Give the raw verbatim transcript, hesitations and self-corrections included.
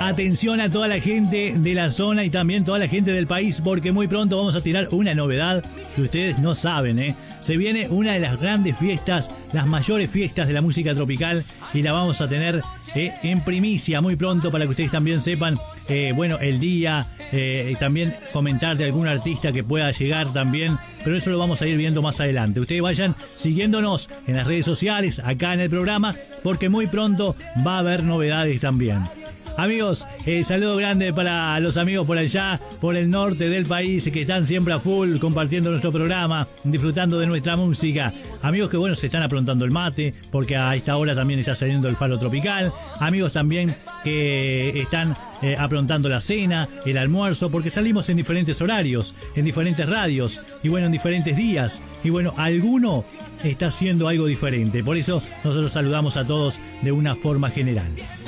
Atención a toda la gente de la zona y también toda la gente del país, porque muy pronto vamos a tirar una novedad que ustedes no saben, ¿eh? Se viene una de las grandes fiestas, las mayores fiestas de la música tropical, y la vamos a tener eh, en primicia muy pronto para que ustedes también sepan, eh, bueno, el día, eh, y también comentar de algún artista que pueda llegar también, pero eso lo vamos a ir viendo más adelante. Ustedes vayan siguiéndonos en las redes sociales, acá en el programa, porque muy pronto va a haber novedades también. Amigos, eh, saludo grande para los amigos por allá, por el norte del país, que están siempre a full compartiendo nuestro programa, disfrutando de nuestra música. Amigos que, bueno, se están aprontando el mate, porque a esta hora también está saliendo el faro tropical. Amigos también que están eh, aprontando la cena, el almuerzo, porque salimos en diferentes horarios, en diferentes radios, y bueno, en diferentes días. Y bueno, alguno está haciendo algo diferente. Por eso nosotros saludamos a todos de una forma general.